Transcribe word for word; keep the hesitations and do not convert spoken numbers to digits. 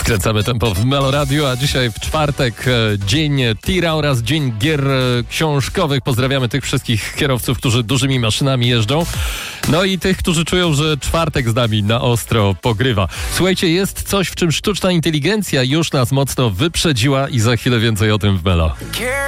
Skręcamy tempo w Melo Radio, a dzisiaj w czwartek dzień tira oraz dzień gier książkowych. Pozdrawiamy tych wszystkich kierowców, którzy dużymi maszynami jeżdżą. No i tych, którzy czują, że czwartek z nami na ostro pogrywa. Słuchajcie, jest coś, w czym sztuczna inteligencja już nas mocno wyprzedziła i za chwilę więcej o tym w Melo.